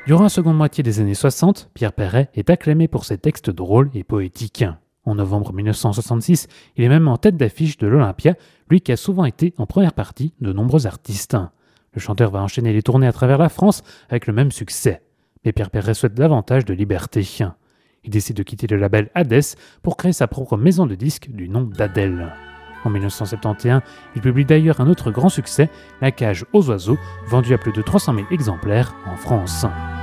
Durant la seconde moitié des années 60, Pierre Perret est acclamé pour ses textes drôles et poétiques. En novembre 1966, il est même en tête d'affiche de l'Olympia, lui qui a souvent été en première partie de nombreux artistes. Le chanteur va enchaîner les tournées à travers la France avec le même succès. Mais Pierre Perret souhaite davantage de liberté. Il décide de quitter le label Hades pour créer sa propre maison de disques du nom d'Adèle. En 1971, il publie d'ailleurs un autre grand succès, La cage aux oiseaux, vendu à plus de 300 000 exemplaires en France.